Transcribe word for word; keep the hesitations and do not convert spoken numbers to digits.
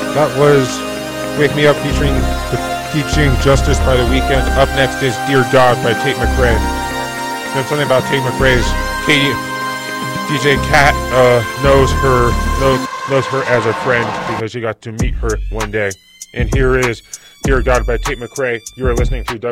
That was Wake Me Up featuring Teaching Justice by The Weeknd. Up next is Dear God by Tate McRae. And something about Tate McRae's Katie, D J Cat uh, knows her knows, knows her as a friend because she got to meet her one day. And here is Dear God by Tate McRae. You are listening to